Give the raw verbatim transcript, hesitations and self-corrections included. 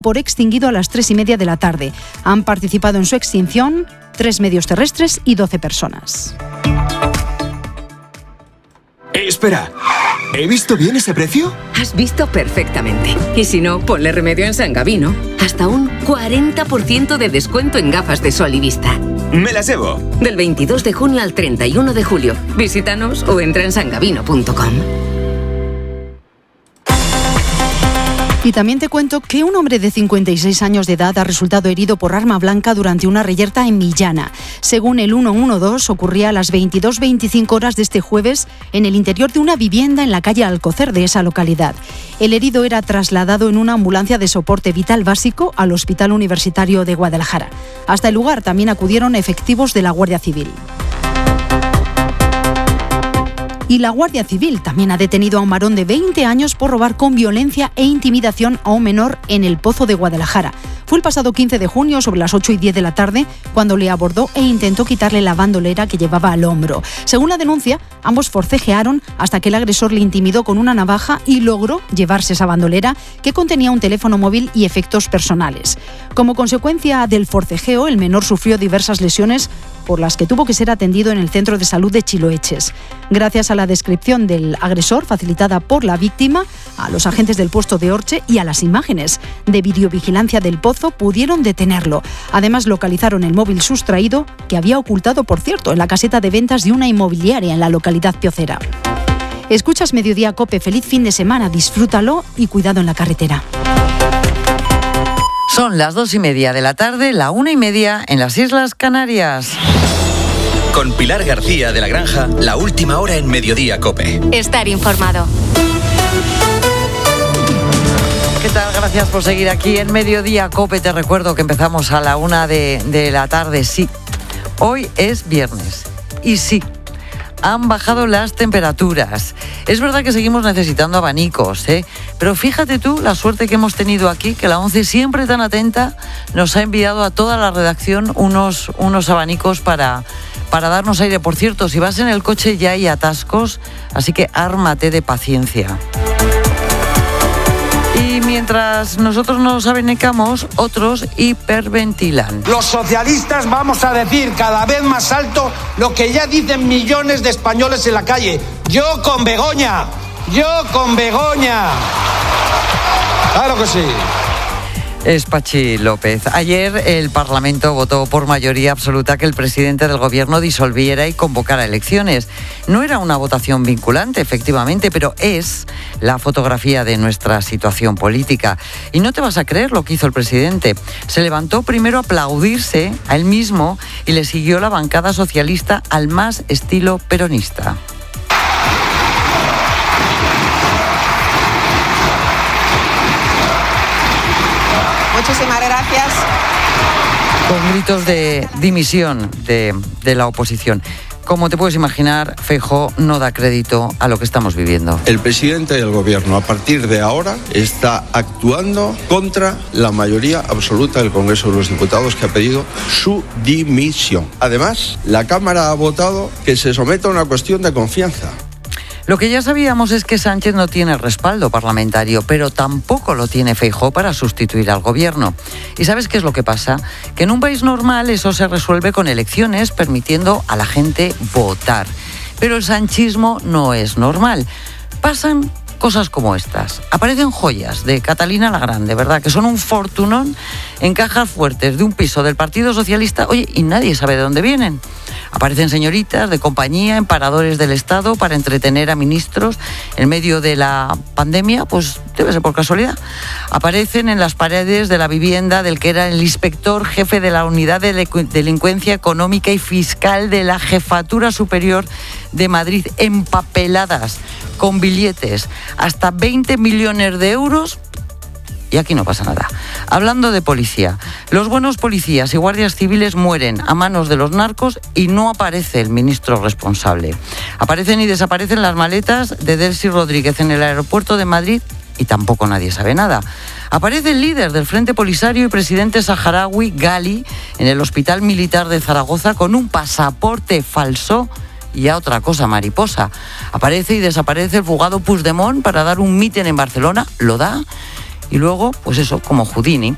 por extinguido a las tres y media de la tarde. Han participado en su extinción tres medios terrestres y doce personas. Eh, espera, ¿he visto bien ese precio? Has visto perfectamente. Y si no, ponle remedio en San Gabino. Hasta un cuarenta por ciento de descuento en gafas de sol y vista. Me las llevo. Del veintidós de junio al treinta y uno de julio. Visítanos o entra en sangabino punto com. Y también te cuento que un hombre de cincuenta y seis años de edad ha resultado herido por arma blanca durante una reyerta en Millana. Según el ciento doce, ocurría a las veintidós veinticinco horas de este jueves en el interior de una vivienda en la calle Alcocer de esa localidad. El herido era trasladado en una ambulancia de soporte vital básico al Hospital Universitario de Guadalajara. Hasta el lugar también acudieron efectivos de la Guardia Civil. Y la Guardia Civil también ha detenido a un varón de veinte años por robar con violencia e intimidación a un menor en el Pozo de Guadalajara. Fue el pasado quince de junio, sobre las ocho y diez de la tarde, cuando le abordó e intentó quitarle la bandolera que llevaba al hombro. Según la denuncia, ambos forcejearon hasta que el agresor le intimidó con una navaja y logró llevarse esa bandolera que contenía un teléfono móvil y efectos personales. Como consecuencia del forcejeo, el menor sufrió diversas lesiones por las que tuvo que ser atendido en el Centro de Salud de Chiloeches. Gracias a la descripción del agresor facilitada por la víctima, a los agentes del puesto de Orche y a las imágenes de videovigilancia del Pozo pudieron detenerlo. Además, localizaron el móvil sustraído, que había ocultado, por cierto, en la caseta de ventas de una inmobiliaria en la localidad piocera. Escuchas Mediodía COPE, feliz fin de semana, disfrútalo y cuidado en la carretera. Son las dos y media de la tarde, la una y media en las Islas Canarias. Con Pilar García de la Granja, la última hora en Mediodía COPE. Estar informado. ¿Qué tal? Gracias por seguir aquí en Mediodía COPE. Te recuerdo que empezamos a la una de, de la tarde. Sí, hoy es viernes. Y sí, han bajado las temperaturas. Es verdad que seguimos necesitando abanicos, ¿eh? Pero fíjate tú la suerte que hemos tenido aquí, que la ONCE, siempre tan atenta, nos ha enviado a toda la redacción unos, unos abanicos para, para darnos aire. Por cierto, si vas en el coche ya hay atascos, así que ármate de paciencia. Y mientras nosotros nos abanicamos, otros hiperventilan. Los socialistas vamos a decir cada vez más alto lo que ya dicen millones de españoles en la calle. Yo con Begoña, yo con Begoña. Claro que sí. Es Pachi López. Ayer el Parlamento votó por mayoría absoluta que el presidente del Gobierno disolviera y convocara elecciones. No era una votación vinculante, efectivamente, pero es la fotografía de nuestra situación política. Y no te vas a creer lo que hizo el presidente. Se levantó primero a aplaudirse a él mismo y le siguió la bancada socialista al más estilo peronista. Muchísimas gracias. Con gritos de dimisión de, de la oposición. Como te puedes imaginar, Feijóo no da crédito a lo que estamos viviendo. El presidente del Gobierno, a partir de ahora, está actuando contra la mayoría absoluta del Congreso de los Diputados, que ha pedido su dimisión. Además, la Cámara ha votado que se someta a una cuestión de confianza. Lo que ya sabíamos es que Sánchez no tiene respaldo parlamentario, pero tampoco lo tiene Feijóo para sustituir al gobierno. ¿Y sabes qué es lo que pasa? Que en un país normal eso se resuelve con elecciones, permitiendo a la gente votar. Pero el sanchismo no es normal. Pasan cosas como estas. Aparecen joyas de Catalina la Grande, ¿verdad? Que son un fortunón en cajas fuertes de un piso del Partido Socialista. Oye, y nadie sabe de dónde vienen. Aparecen señoritas de compañía en paradores del Estado para entretener a ministros en medio de la pandemia, pues debe ser por casualidad. Aparecen en las paredes de la vivienda del que era el inspector jefe de la Unidad de Delincuencia Económica y Fiscal de la Jefatura Superior de Madrid, empapeladas con billetes hasta veinte millones de euros. Y aquí no pasa nada. Hablando de policía, los buenos policías y guardias civiles mueren a manos de los narcos y no aparece el ministro responsable. Aparecen y desaparecen las maletas de Delcy Rodríguez en el aeropuerto de Madrid y tampoco nadie sabe nada. Aparece el líder del Frente Polisario y presidente saharaui, Gali, en el Hospital Militar de Zaragoza con un pasaporte falso y a otra cosa mariposa. Aparece y desaparece el fugado Puigdemont para dar un mitin en Barcelona, lo da. Y luego, pues eso, como Houdini,